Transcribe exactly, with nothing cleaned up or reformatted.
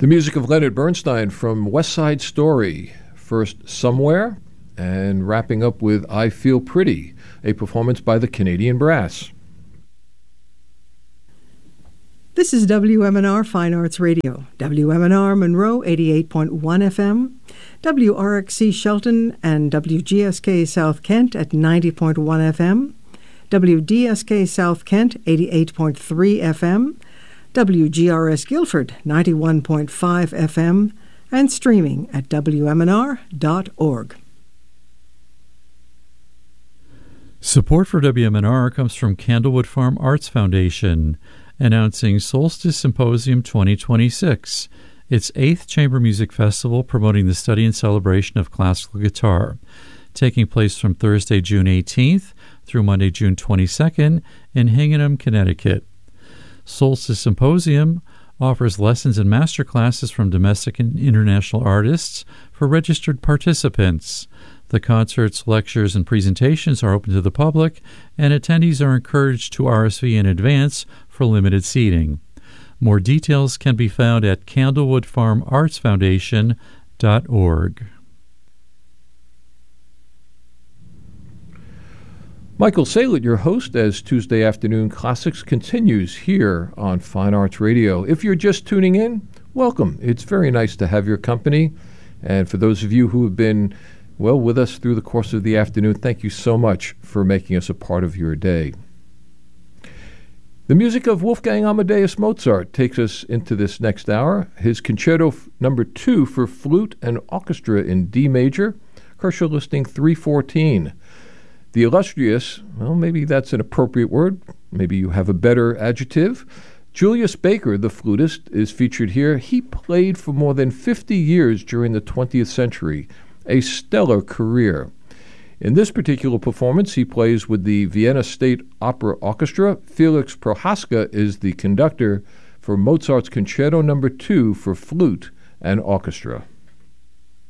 The music of Leonard Bernstein from West Side Story, first Somewhere, and wrapping up with I Feel Pretty, a performance by the Canadian Brass. This is W M N R Fine Arts Radio, W M N R Monroe eighty-eight point one F M, W R X C Shelton and W G S K South Kent at ninety point one F M, W D S K South Kent eighty-eight point three F M, W G R S Guilford ninety-one point five F M, and streaming at W M N R dot org. Support for W M N R comes from Candlewood Farm Arts Foundation, announcing Solstice Symposium twenty twenty-six, its eighth chamber music festival promoting the study and celebration of classical guitar, taking place from Thursday, June eighteenth through Monday, June twenty-second in Hingham, Connecticut. Solstice Symposium offers lessons and master classes from domestic and international artists for registered participants. The concerts, lectures, and presentations are open to the public, and attendees are encouraged to R S V in advance for limited seating. More details can be found at candlewood farm arts foundation dot org. Michael Saylett, your host, as Tuesday Afternoon Classics continues here on Fine Arts Radio. If you're just tuning in, welcome. It's very nice to have your company. And for those of you who have been, well, with us through the course of the afternoon, thank you so much for making us a part of your day. The music of Wolfgang Amadeus Mozart takes us into this next hour. His Concerto Number Two for Flute and Orchestra in D major, Herschel listing three fourteen. The illustrious, well, maybe that's an appropriate word. Maybe you have a better adjective. Julius Baker, the flutist, is featured here. He played for more than fifty years during the twentieth century, a stellar career. In this particular performance, he plays with the Vienna State Opera Orchestra. Felix Prohaska is the conductor for Mozart's Concerto Number Two for Flute and Orchestra.